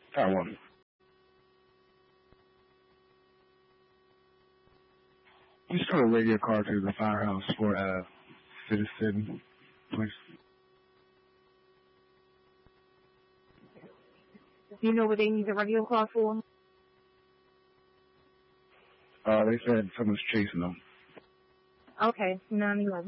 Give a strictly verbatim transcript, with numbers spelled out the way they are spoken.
Tower one. You start a radio car to the firehouse for uh, Citizen, please. Do you know what they need a radio car for? Uh, they said someone's chasing them. Okay, nine eleven.